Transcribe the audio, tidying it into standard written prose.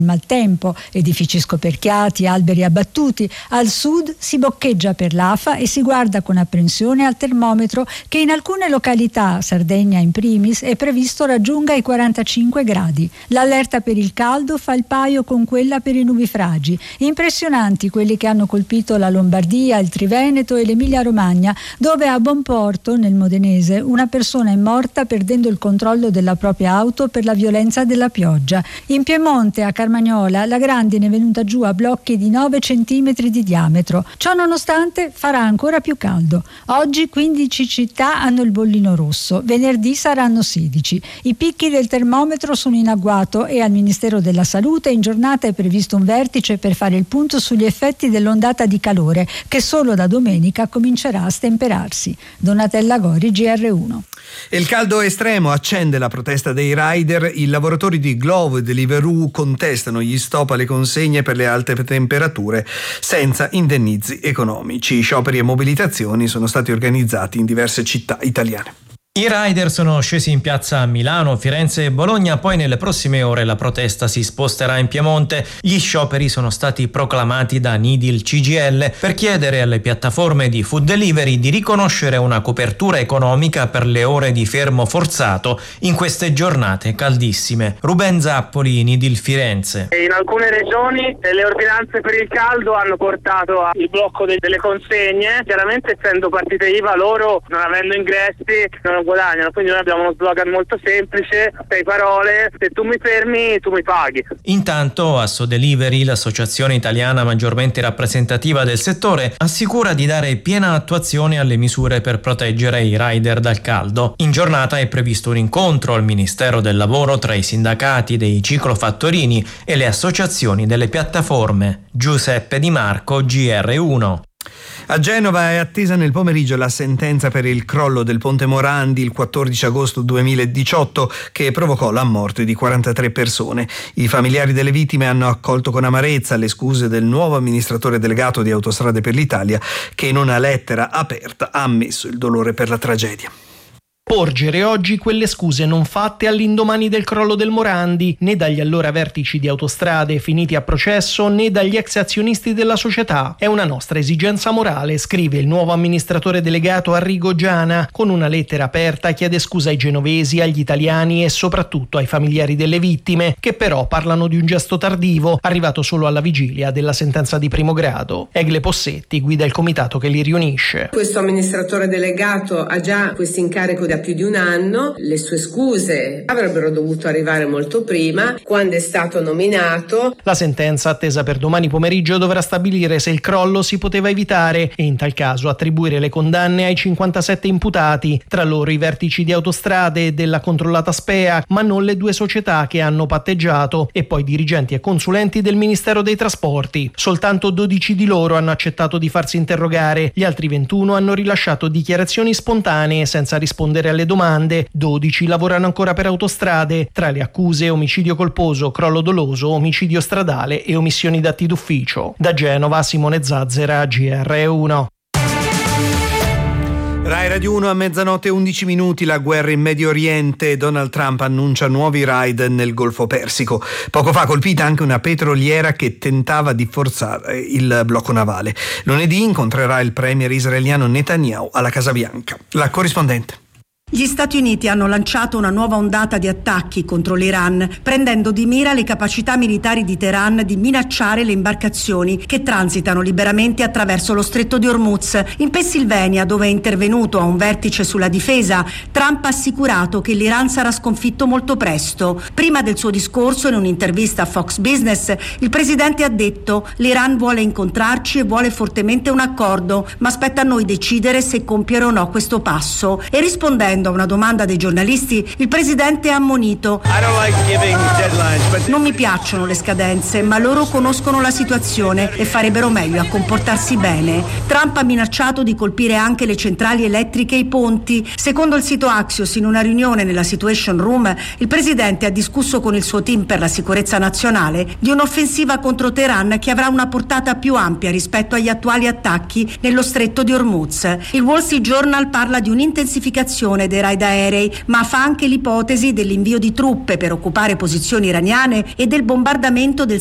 maltempo, edifici scoperchiati, alberi abbattuti. Al sud si boccheggia per l'afa e si guarda con apprensione al termometro che in alcune località, Sardegna in primis, è previsto raggiunga i 45 gradi. L'allerta per il caldo fa il paio con quella per i nubifragi. Impressionanti quelli che hanno colpito la Lombardia, il Triveneto e l'Emilia-Romagna, dove a Bonporto, nel Modenese, una persona è morta perdendo il controllo della propria auto per la violenza della pioggia. In Piemonte, a Carmagnola, la grandine è venuta giù a blocchi di 9 centimetri di diametro. Ciò nonostante farà ancora più caldo. Oggi 15 città hanno il bollino rosso, venerdì saranno 16. I picchi del termometro sono in agguato e al Ministero della Salute in giornata è previsto un vertice per fare il punto sugli effetti dell'ondata di calore che solo da domenica comincerà a stemperarsi. Donatella Gori, GR1. Il caldo estremo accende la protesta dei rider. I lavoratori di Glovo e Deliveroo contestano gli stop alle consegne per le alte temperature senza indennizi economici. Scioperi e mobilitazioni sono stati organizzati in diverse città italiane. I rider sono scesi in piazza a Milano, Firenze e Bologna, poi nelle prossime ore la protesta si sposterà in Piemonte. Gli scioperi sono stati proclamati da Nidil CGIL per chiedere alle piattaforme di food delivery di riconoscere una copertura economica per le ore di fermo forzato in queste giornate caldissime. Ruben Zappoli, Nidil Firenze. In alcune regioni le ordinanze per il caldo hanno portato al blocco delle consegne. Chiaramente, essendo partite IVA, loro non avendo ingressi non guadagnano, quindi noi abbiamo uno slogan molto semplice, 6 parole: se tu mi fermi tu mi paghi. Intanto Assodelivery, l'associazione italiana maggiormente rappresentativa del settore, assicura di dare piena attuazione alle misure per proteggere i rider dal caldo. In giornata è previsto un incontro al Ministero del Lavoro tra i sindacati dei ciclofattorini e le associazioni delle piattaforme. Giuseppe Di Marco, GR1. A Genova è attesa nel pomeriggio la sentenza per il crollo del ponte Morandi il 14 agosto 2018 che provocò la morte di 43 persone. I familiari delle vittime hanno accolto con amarezza le scuse del nuovo amministratore delegato di Autostrade per l'Italia, che in una lettera aperta ha ammesso il dolore per la tragedia. Porgere oggi quelle scuse non fatte all'indomani del crollo del Morandi, né dagli allora vertici di Autostrade finiti a processo, né dagli ex azionisti della società. È una nostra esigenza morale, scrive il nuovo amministratore delegato Arrigo Giana. Con una lettera aperta chiede scusa ai genovesi, agli italiani e soprattutto ai familiari delle vittime, che però parlano di un gesto tardivo, arrivato solo alla vigilia della sentenza di primo grado. Egle Possetti guida il comitato che li riunisce. Questo amministratore delegato ha già questo incarico da più di un anno, le sue scuse avrebbero dovuto arrivare molto prima, quando è stato nominato. La sentenza, attesa per domani pomeriggio, dovrà stabilire se il crollo si poteva evitare e in tal caso attribuire le condanne ai 57 imputati, tra loro i vertici di Autostrade e della controllata SPEA, ma non le 2 società che hanno patteggiato, e poi dirigenti e consulenti del Ministero dei Trasporti. Soltanto 12 di loro hanno accettato di farsi interrogare, gli altri 21 hanno rilasciato dichiarazioni spontanee senza rispondere alle domande. 12 lavorano ancora per Autostrade, tra le accuse omicidio colposo, crollo doloso, omicidio stradale e omissioni d'atti d'ufficio. Da Genova, Simone Zazzera, GR1. Rai Radio 1 a mezzanotte 11 minuti, la guerra in Medio Oriente. Donald Trump annuncia nuovi raid nel Golfo Persico. Poco fa colpita anche una petroliera che tentava di forzare il blocco navale. Lunedì incontrerà il premier israeliano Netanyahu alla Casa Bianca. La corrispondente. Gli Stati Uniti hanno lanciato una nuova ondata di attacchi contro l'Iran, prendendo di mira le capacità militari di Teheran di minacciare le imbarcazioni che transitano liberamente attraverso lo stretto di Hormuz. In Pennsylvania, dove è intervenuto a un vertice sulla difesa, Trump ha assicurato che l'Iran sarà sconfitto molto presto. Prima del suo discorso, in un'intervista a Fox Business, il presidente ha detto: l'Iran vuole incontrarci e vuole fortemente un accordo, ma spetta a noi decidere se compiere o no questo passo. E rispondendo a una domanda dei giornalisti, il presidente ha ammonito: non mi piacciono le scadenze, ma loro conoscono la situazione e farebbero meglio a comportarsi bene. Trump ha minacciato di colpire anche le centrali elettriche e i ponti. Secondo il sito Axios, in una riunione nella Situation Room, il presidente ha discusso con il suo team per la sicurezza nazionale di un'offensiva contro Teheran che avrà una portata più ampia rispetto agli attuali attacchi nello stretto di Hormuz. Il Wall Street Journal parla di un'intensificazione dei raid aerei, ma fa anche l'ipotesi dell'invio di truppe per occupare posizioni iraniane e del bombardamento del